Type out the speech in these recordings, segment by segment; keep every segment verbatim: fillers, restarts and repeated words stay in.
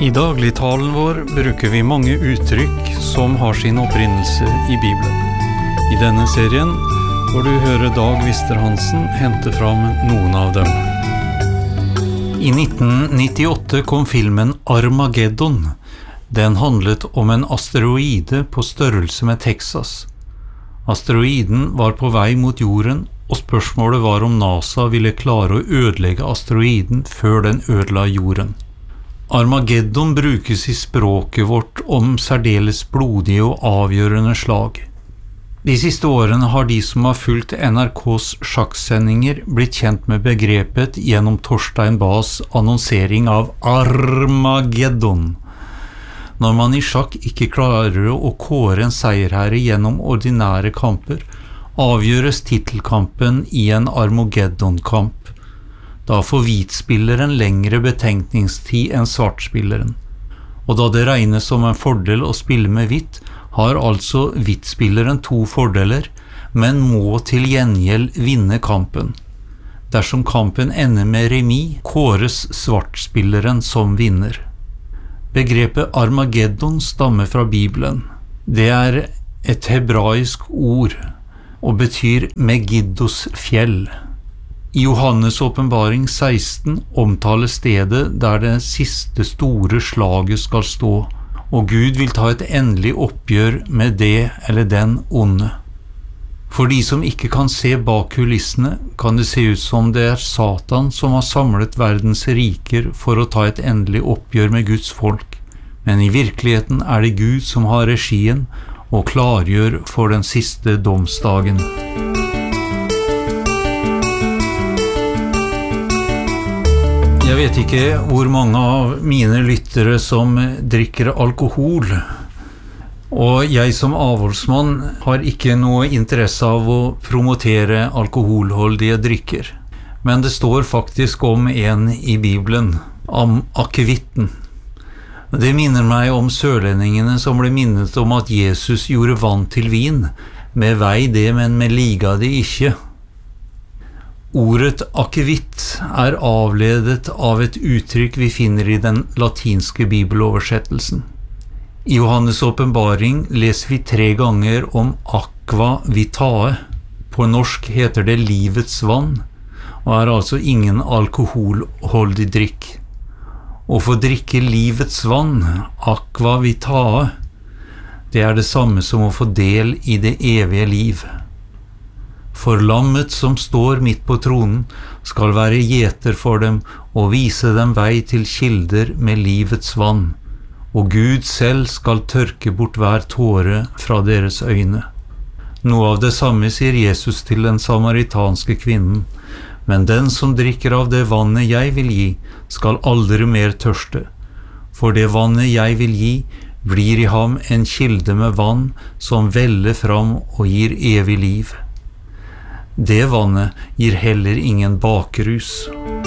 I dagligtalen vår bruker vi mange uttrykk som har sin opprinnelse i Bibelen. I denne serien får du høre Dag Wister-Hansen hente fram noen av dem. I nitten nittiåtte kom filmen Armageddon. Den handlet om en asteroide på størrelse med Texas. Asteroiden var på vei mot jorden, og spørsmålet var om NASA ville klare å ødelegge asteroiden før den ødela jorden. Armageddon brukes i språket vårt om særdeles blodige og avgjørende slag. De siste årene har de som har fulgt N R K's sjakksendinger blitt kjent med begrepet gjennom Torstein Bahs annonsering av Armageddon. Når man i sjakk ikke klarer å kåre en seierherre gjennom ordinære kamper, avgjøres titelkampen i en Armageddon-kamp. Da får hvitspilleren lengre betenkningstid enn svartspilleren. Og da det regnes som en fordel å spille med hvitt, har altså hvitspilleren to fordeler, men må til gjengjeld vinne kampen. Dersom kampen ender med remis, kåres svartspilleren som vinner. Begrepet Armageddon stammer fra Bibelen. Det er et hebraisk ord, og betyr Megiddos fjell. I Johannes åpenbaring seksten omtaler stedet der det siste store slaget skal stå, og Gud vil ta et endelig oppgjør med det eller den onde. For de som ikke kan se bak kulissene, kan det se ut som det er Satan som har samlet verdens riker for å ta et endelig oppgjør med Guds folk. Men i virkeligheten er det Gud som har regien og klargjør for den siste domsdagen. Jeg vet ikke hvor mange av mine lyttere som drikker alkohol, og jeg som avholdsmann har ikke noe interesse av å promotere alkoholholdige drikker. Men det står faktisk om en i Bibelen, om akevitten. Det minner meg om sørlendingene som ble minnet om at Jesus gjorde vann til vin, med vei det, men med liga det ikke. Ordet akevitt er avledet av et uttrykk vi finner i den latinske bibeloversettelsen. I Johannes åpenbaring leser vi tre ganger om aqua vitae. På norsk heter det livets vann, og er altså ingen alkoholholdig drikk. Å få drikke livets vann, aqua vitae, det er det samme som å få del i det evige liv. For lammet som står midt på tronen skal være gjeter for dem og vise dem vei til kilder med livets vann, og Gud selv skal tørke bort hver tåre fra deres øyne. Noe av det samme sier Jesus til den samaritanske kvinnen, men den som drikker av det vannet jeg vil gi, skal aldri mer tørste, for det vannet jeg vil gi blir i ham en kilde med vann som veller fram og gir evig liv. Det vannet gir heller ingen bakrus.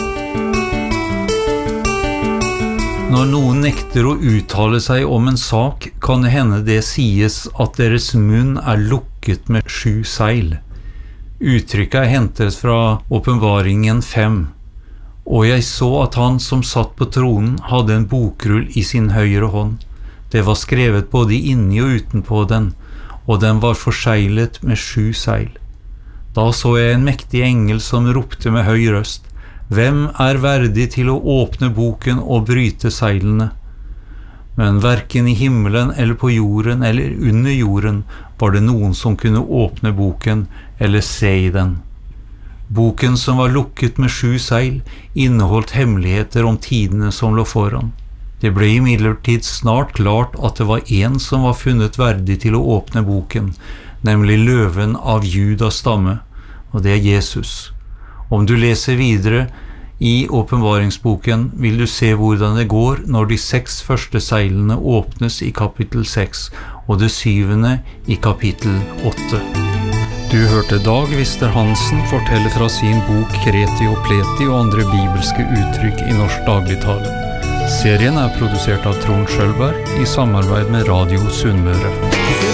Når noen nekter å uttale seg om en sak, kan det hende det sies at deres munn er lukket med sju seil. Uttrykket er hentet fra åpenbaringen fem. Og jeg så at han som satt på tronen hadde en bokrull i sin høyre hånd. Det var skrevet både inni og utenpå den, og den var forseglet med sju seil. Da så jeg en mektig engel som ropte med høy røst, «Hvem er verdig til å åpne boken og bryte seilene?» Men hverken i himmelen eller på jorden eller under jorden var det noen som kunne åpne boken eller se i den. Boken som var lukket med sju seil inneholdt hemmeligheter om tidene som lå foran. Det ble imidlertid snart klart at det var en som var funnet verdig til å åpne boken, nemlig løven av Judas stamme, og det er Jesus. Om du leser videre i åpenbaringsboken, vil du se hvordan det går når de seks første seilene åpnes i kapittel seks, og det syvende i kapittel åtte. Du hørte Dag Wister-Hansen fortelle fra sin bok Kreti og Pleti og andre bibelske uttrykk i norsk dagligtale. Serien er produsert av Trond Schølberg i samarbeid med Radio Sunnmøre.